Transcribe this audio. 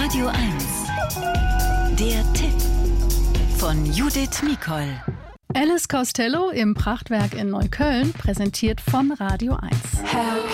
Radio 1. Der Tipp von Judith Mikol. Alice Costello im Prachtwerk in Neukölln präsentiert von Radio 1. How